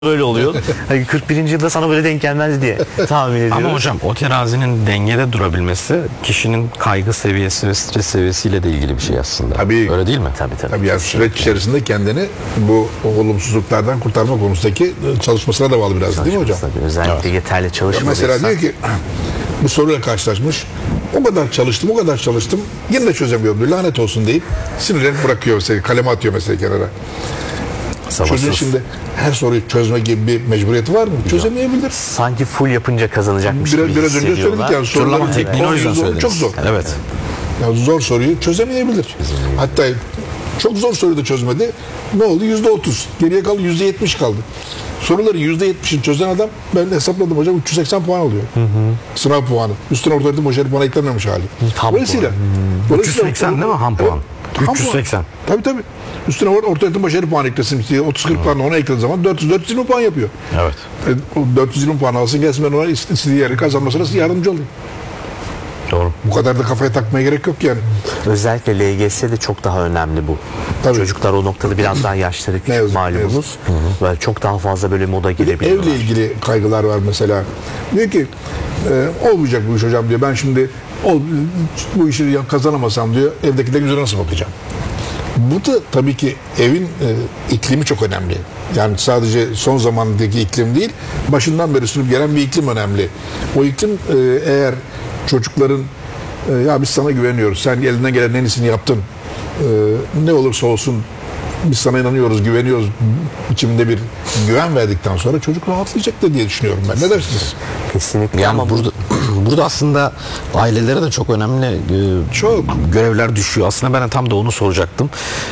böyle oluyor. Hani 41. yılda sana böyle denk gelmez diye tahmin ediyorum. Ama hocam o terazinin dengede durabilmesi kişinin kaygı seviyesi ve stres seviyesiyle de ilgili bir şey aslında. Tabii. Öyle değil mi? Tabii yani süreç içerisinde kendini bu olumsuzluklardan kurtarma konusundaki çalışmasına da bağlı biraz, değil mi hocam? Tabii, özellikle yeterli çalışmadıysa. Mesela diyor ki bu soruyla karşılaşmış. O kadar çalıştım yine de çözemiyorum diyor. Lanet olsun deyip sinirlenip bırakıyor mesela, kaleme atıyor mesela kenara. Çocuğun şimdi her soruyu çözme gibi bir mecburiyeti var mı? Çözemeyebilir. Sanki full yapınca kazanacakmış gibi Biraz önce söyledik yani Soruların tekniğini o yüzden söylediniz. çok zor. Evet. Yani zor soruyu çözemeyebilir. Hatta çok zor soruyu da çözmedi. Ne oldu? %30. Geriye kaldı, %70 kaldı. Soruların %70'ini çözen adam, ben hesapladım hocam, 380 puan alıyor. Sınav puanı. Üstüne orta öğretim başarı puanı eklenmemiş hali. Dolayısıyla 380 değil mi ham puan? 380. Tabii. Üstüne orta öğretim başarı puanı eklesin. 30-40 puanla ona eklediği zaman 420 puan yapıyor. Evet. O 420 puan alsın, gelsin, ben ona istediği yeri kazanmasına yardımcı olayım. Doğru. Bu kadar da kafaya takmaya gerek yok yani. Özellikle LGS'de çok daha önemli bu. Tabii. Çocuklar o noktada biraz daha yaşları küçük, malumunuz. Ve çok daha fazla böyle moda girebiliyorlar. Evle ilgili kaygılar var mesela. Diyor ki olmayacak bu iş hocam diyor. Ben şimdi bu işi kazanamasam diyor, evdekilerin yüzüne nasıl bakacağım? Bu da tabii ki evin iklimi çok önemli. Yani sadece son zamandaki iklim değil, başından beri sürüp gelen bir iklim önemli. O iklim eğer çocukların ya biz sana güveniyoruz, sen elinden gelen en iyisini yaptın, ne olursa olsun biz sana inanıyoruz, güveniyoruz biçiminde bir güven verdikten sonra çocuk rahatlayacaktır diye düşünüyorum ben. Ne dersiniz? Kesinlikle. Yani ama burada aslında ailelere de çok önemli çok görevler düşüyor. Aslında ben de tam da onu soracaktım.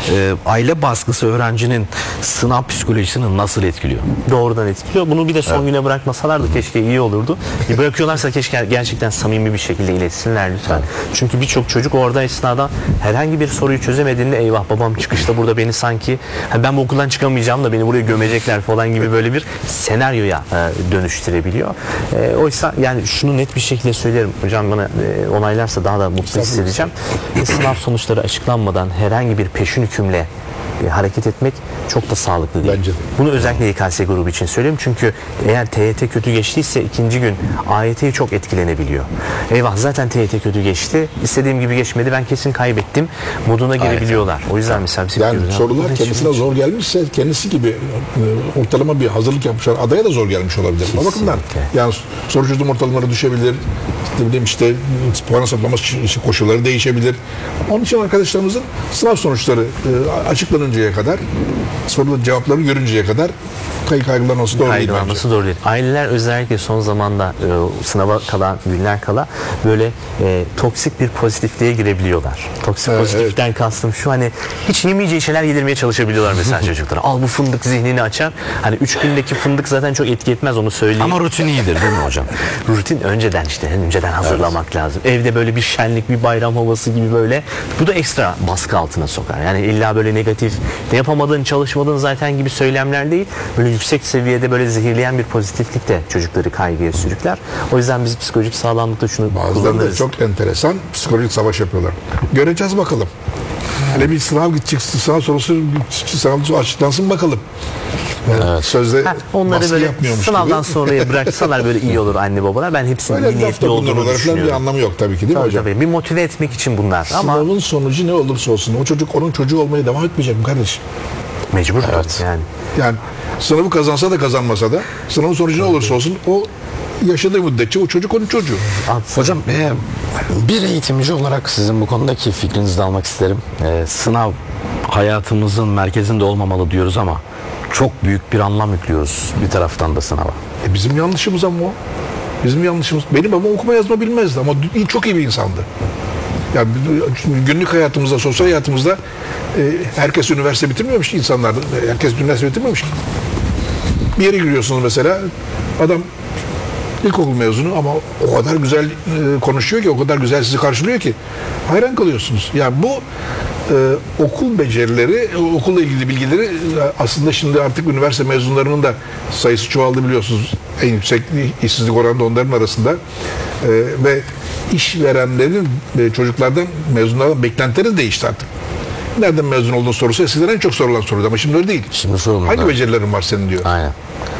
Aile baskısı öğrencinin sınav psikolojisini nasıl etkiliyor? doğrudan etkiliyor. Bunu bir de son güne bırakmasalardı keşke iyi olurdu. Bırakıyorlarsa keşke gerçekten samimi bir şekilde iletsinler lütfen. Çünkü birçok çocuk orada esnada herhangi bir soruyu çözemediğinde eyvah babam çıkışta burada beni sanki ben bu okuldan çıkamayacağım da beni buraya gömecekler falan gibi böyle bir senaryoya dönüştürebiliyor. Oysa yani şunu net bir şekilde söylerim. Hocam bana onaylarsa daha da mutlu hissedeceğim. Sınav sonuçları açıklanmadan herhangi bir peşin hükümle hareket etmek çok da sağlıklı değil. Bence de. Bunu özellikle YKS grubu için söylüyorum. Çünkü eğer TYT kötü geçtiyse ikinci gün AYT çok etkilenebiliyor. Eyvah zaten TYT kötü geçti. İstediğim gibi geçmedi. Ben kesin kaybettim. Moduna girebiliyorlar. O yüzden mesela biz yani diyoruz, sorular kendisine zor gelmişse kendisi gibi ortalama bir hazırlık yapmışlar. Adaya da zor gelmiş olabilir. O bakımdan yani soru çözüm ortalamaları düşebilir. İşte puan hesaplama koşulları değişebilir. Onun için arkadaşlarımızın sınav sonuçları açıklanıncaya kadar, soruların cevaplarını görünceye kadar kaygılanması doğru değil bence. Doğru değil. Aileler özellikle son zamanda sınava kalan günler kala böyle toksik bir pozitifliğe girebiliyorlar. Toksik pozitiften kastım şu, hani hiç yemeyeceği şeyler yedirmeye çalışabiliyorlar mesela çocuklara. Al bu fındık zihnini açar. Hani 3 gündeki fındık zaten çok etki etmez, onu söyleyeyim. Ama rutin iyidir değil mi hocam? Rutin önceden hazırlamak lazım. Evde böyle bir şenlik, bir bayram havası gibi böyle. Bu da ekstra baskı altına sokar. Yani illa böyle negatif, ne yapamadın, çalışmadın zaten gibi söylemler değil. Böyle yüksek seviyede böyle zehirleyen bir pozitiflik de çocukları kaygıya sürükler. O yüzden biz psikolojik sağlamlıkta şunu bazıları da çok enteresan psikolojik savaş yapıyorlar. Göreceğiz bakalım. Hele bir sınav sınav sorusu açıklansın bakalım. Yani sözde onları böyle sınavdan gibi. sonraya bıraksalar böyle iyi olur anne babalar. Ben hepsinin iyi niyetli olduğunu düşünüyorum. Bir anlamı yok tabii ki, değil mi hocam? Tabii. Bir motive etmek için bunlar. Sınavın sonucu ne olursa olsun o çocuk onun çocuğu olmaya devam etmeyecek mi kardeşim? Mecbur yani. Yani sınavı kazansa da kazanmasa da sınavın sonucu ne olursa olsun o yaşadığı müddetçe o çocuk onun çocuğu. Hocam bir eğitimci olarak sizin bu konudaki fikrinizi de almak isterim. Sınav hayatımızın merkezinde olmamalı diyoruz ama çok büyük bir anlam yüklüyoruz bir taraftan da sınava. Bizim yanlışımız ama o. Bizim yanlışımız. Benim babam okuma yazma bilmezdi ama çok iyi bir insandı. Yani günlük hayatımızda, sosyal hayatımızda herkes üniversite bitirmemiş insanlar. Herkes üniversite bitirmemiş. Bir yere giriyorsunuz mesela, adam ilkokul mezunu ama o kadar güzel konuşuyor ki, o kadar güzel sizi karşılıyor ki hayran kalıyorsunuz. Yani bu okul becerileri, okulla ilgili bilgileri aslında şimdi artık üniversite mezunlarının da sayısı çoğaldı biliyorsunuz. En yüksek işsizlik oranı da onların arasında. Ve işverenlerin çocuklardan, mezunlardan beklentileri değişti artık. Nereden mezun olduğun sorusu eskiden en çok sorulan soruydu ama şimdi öyle değil. Şimdi sorulmadı. Hangi becerilerin var senin diyor. Aynen.